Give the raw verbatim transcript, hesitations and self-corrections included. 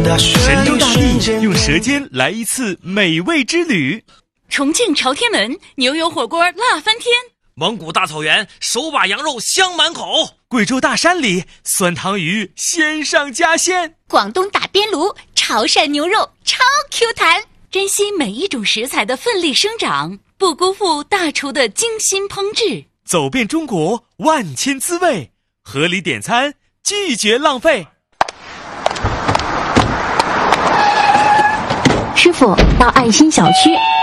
神州大地，用舌尖来一次美味之旅。 重庆朝天门牛油火锅辣翻天， 蒙古大草原手把羊肉香满口， 贵州大山里酸汤鱼鲜上加鲜， 广东打边炉潮汕牛肉超 Q 弹。珍惜每一种食材的奋力生长，不辜负大厨的精心烹制。 走遍中国万千滋味，合理点餐，拒绝浪费。 师傅，到爱心小区